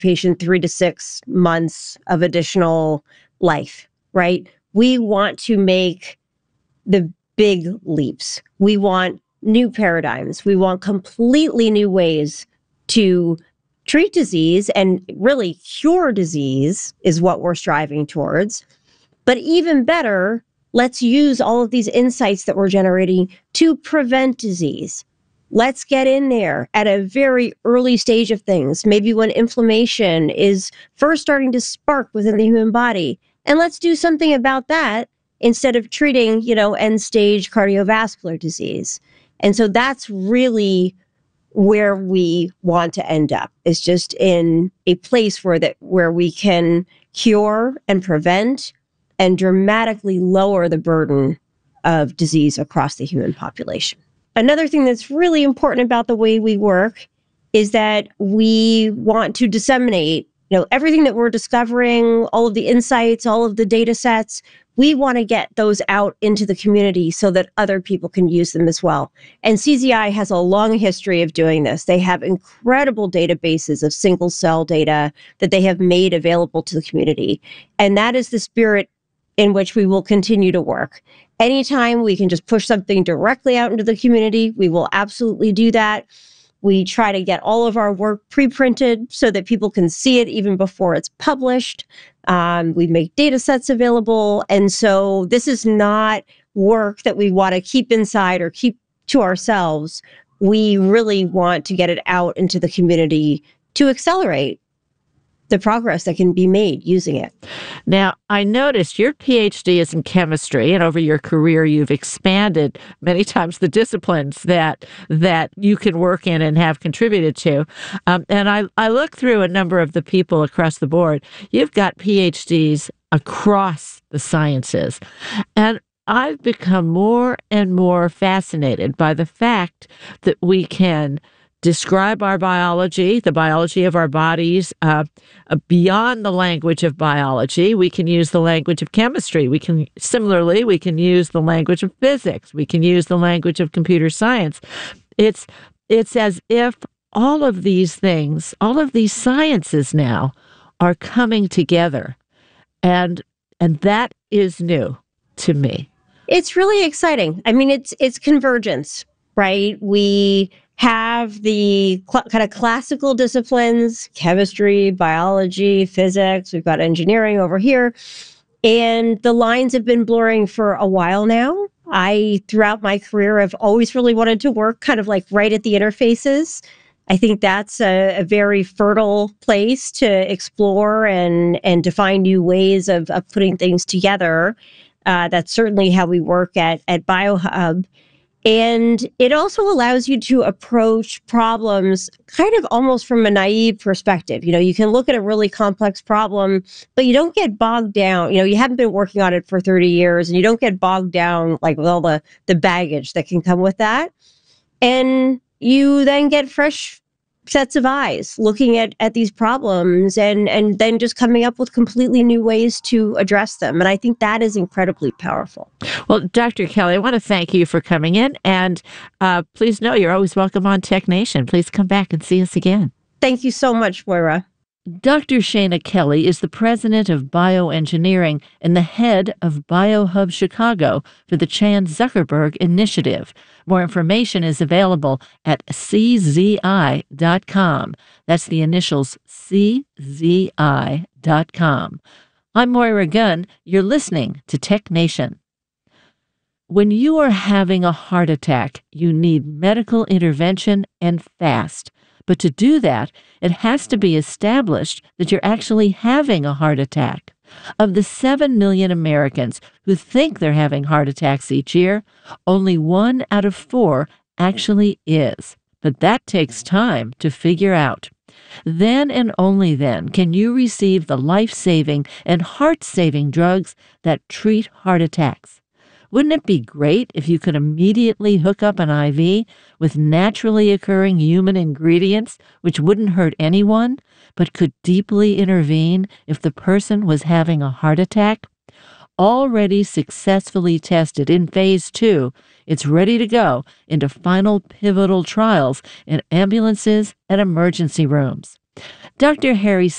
patient 3 to 6 months of additional life, right? We want to make the big leaps. We want new paradigms. We want completely new ways to treat disease and really cure disease is what we're striving towards. But even better, let's use all of these insights that we're generating to prevent disease. Let's get in there at a very early stage of things, maybe when inflammation is first starting to spark within the human body. And let's do something about that instead of treating, end stage cardiovascular disease. And so that's really where we want to end up, is just in a place where we can cure and prevent and dramatically lower the burden of disease across the human population. Another thing that's really important about the way we work is that we want to disseminate, everything that we're discovering, all of the insights, all of the data sets. We want to get those out into the community so that other people can use them as well. And CZI has a long history of doing this. They have incredible databases of single cell data that they have made available to the community. And that is the spirit in which we will continue to work. Anytime we can just push something directly out into the community, we will absolutely do that. We try to get all of our work pre-printed so that people can see it even before it's published. We make data sets available. And so this is not work that we want to keep inside or keep to ourselves. We really want to get it out into the community to accelerate the progress that can be made using it. Now, I noticed your PhD is in chemistry, and over your career, you've expanded many times the disciplines that you can work in and have contributed to. And I look through a number of the people across the board. You've got PhDs across the sciences. And I've become more and more fascinated by the fact that we can describe our biology, the biology of our bodies, beyond the language of biology. We can use the language of chemistry. We can use the language of physics. We can use the language of computer science. It's as if all of these things, all of these sciences now are coming together. And that is new to me. It's really exciting. I mean, it's convergence, right? We have the kind of classical disciplines, chemistry, biology, physics. We've got engineering over here. And the lines have been blurring for a while now. Throughout my career, have always really wanted to work kind of like right at the interfaces. I think that's a very fertile place to explore and to find new ways of putting things together. That's certainly how we work at BioHub. And it also allows you to approach problems kind of almost from a naive perspective. You can look at a really complex problem, but you don't get bogged down. You haven't been working on it for 30 years and you don't get bogged down like with all the baggage that can come with that. And you then get fresh sets of eyes looking at these problems and then just coming up with completely new ways to address them. And I think that is incredibly powerful. Well, Dr. Kelly, I want to thank you for coming in. And please know you're always welcome on Tech Nation. Please come back and see us again. Thank you so much, Moira. Dr. Shana Kelly is the president of bioengineering and the head of BioHub Chicago for the Chan Zuckerberg Initiative. More information is available at czI.com. That's the initials czI.com. I'm Moira Gunn. You're listening to Tech Nation. When you are having a heart attack, you need medical intervention and fast. But to do that, it has to be established that you're actually having a heart attack. Of the 7 million Americans who think they're having heart attacks each year, only 1 out of 4 actually is. But that takes time to figure out. Then and only then can you receive the life-saving and heart-saving drugs that treat heart attacks. Wouldn't it be great if you could immediately hook up an IV with naturally occurring human ingredients, which wouldn't hurt anyone, but could deeply intervene if the person was having a heart attack? Already successfully tested in Phase 2, it's ready to go into final pivotal trials in ambulances and emergency rooms. Dr. Harry